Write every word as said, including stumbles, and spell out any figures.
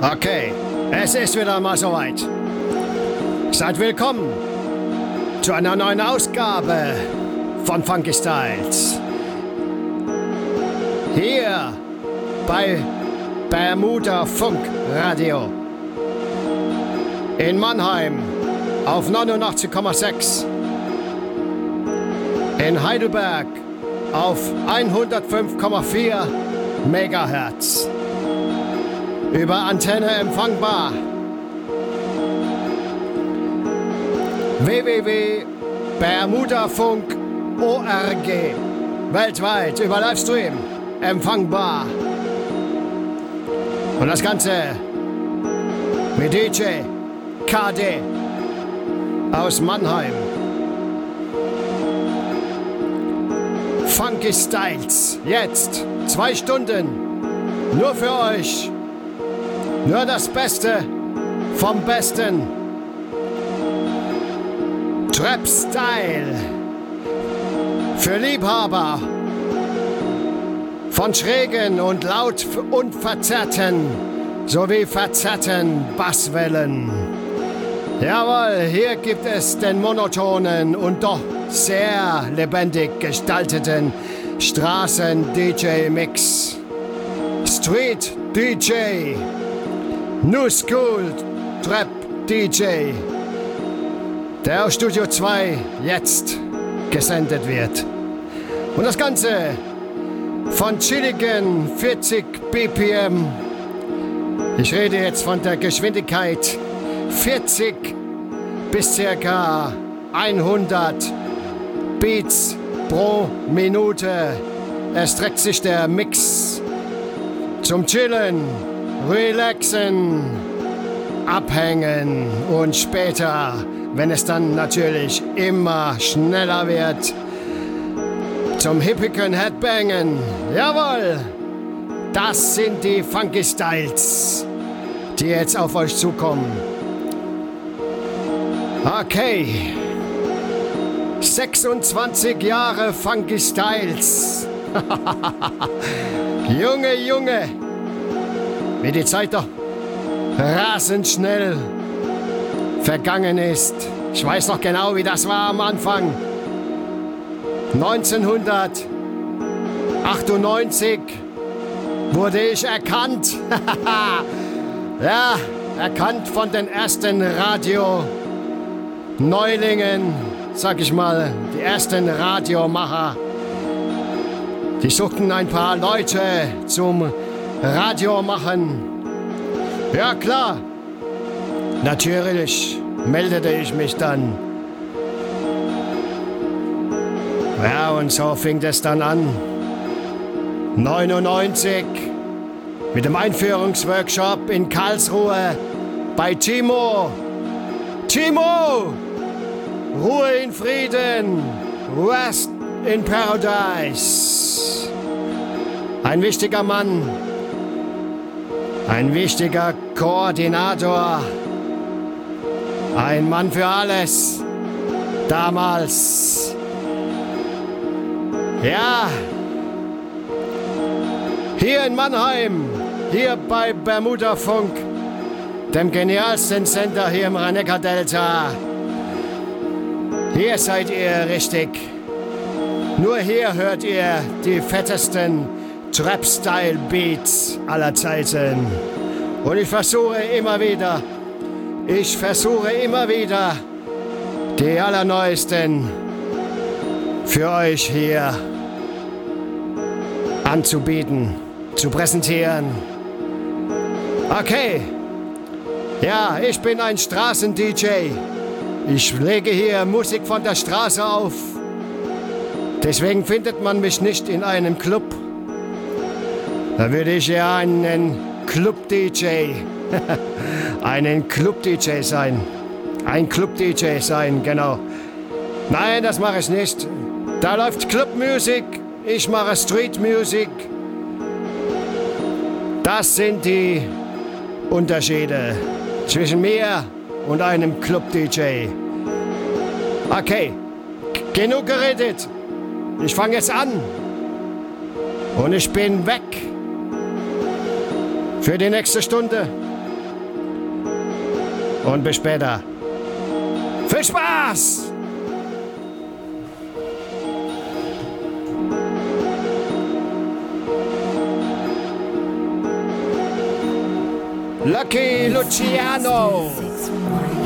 Okay, es ist wieder mal soweit. Seid willkommen zu einer neuen Ausgabe von Funky Styles. Hier bei Bermuda Funk Radio in Mannheim auf neunundachtzig Komma sechs, in Heidelberg auf hundertfünf Komma vier Megahertz, über Antenne empfangbar w w w punkt bermudafunk punkt org, weltweit über Livestream empfangbar. Und das Ganze mit D J K D aus Mannheim. Funky Styles, jetzt zwei Stunden, nur für euch. Nur das Beste vom Besten. Trap Style für Liebhaber von schrägen und laut und verzerrten sowie verzerrten Basswellen. Jawohl, hier gibt es den monotonen und doch sehr lebendig gestalteten Straßen-D J-Mix. Street-D J, New School Trap-D J, der aus Studio zwei jetzt gesendet wird. Und das Ganze von chilligen vierzig B P M. Ich rede jetzt von der Geschwindigkeit vierzig bis circa hundert Beats pro Minute. Erstreckt sich der Mix zum Chillen, Relaxen, Abhängen und später, wenn es dann natürlich immer schneller wird, zum hippigen Headbangen. Jawohl, das sind die Funky Styles, die jetzt auf euch zukommen. Okay, sechsundzwanzig Jahre Funky Styles. Junge, Junge, wie die Zeit doch rasend schnell vergangen ist. Ich weiß noch genau, wie das war am Anfang. neunzehnhundertachtundneunzig wurde ich erkannt. Ja, erkannt von den ersten Radio-Neulingen, sag ich mal, die ersten Radiomacher. Die suchten ein paar Leute zum Radiomachen. Ja klar, natürlich meldete ich mich dann. Ja, und so fing es dann an. neunundneunzig mit dem Einführungsworkshop in Karlsruhe bei Timo. Timo! Ruhe in Frieden, Rest in Paradise. Ein wichtiger Mann, ein wichtiger Koordinator, ein Mann für alles, damals. Ja, hier in Mannheim, hier bei Bermuda Funk, dem genialsten Sender hier im Rhein-Neckar-Delta. Hier seid ihr richtig. Nur hier hört ihr die fettesten Trap-Style-Beats aller Zeiten. Und ich versuche immer wieder, ich versuche immer wieder, die allerneuesten für euch hier anzubieten, zu präsentieren. Okay, ja, ich bin ein Straßen-D J. Ich lege hier Musik von der Straße auf. Deswegen findet man mich nicht in einem Club. Da würde ich ja einen Club-D J, einen Club-D J sein. Ein Club-D J sein, genau. Nein, das mache ich nicht. Da läuft Club-Musik, ich mache Street-Musik. Das sind die Unterschiede zwischen mir und einem Club-D J. Okay, genug geredet. Ich fange jetzt an. Und ich bin weg. Für die nächste Stunde. Und bis später. Viel Spaß! Lucky Luciano!